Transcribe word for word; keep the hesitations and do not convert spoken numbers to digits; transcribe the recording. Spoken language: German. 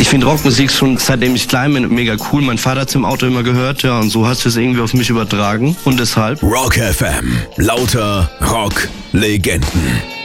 Ich finde Rockmusik schon seitdem ich klein bin mega cool. Mein Vater hat es im Auto immer gehört, ja, und so hat es irgendwie auf mich übertragen und deshalb. Rock F M, lauter Rock-Legenden.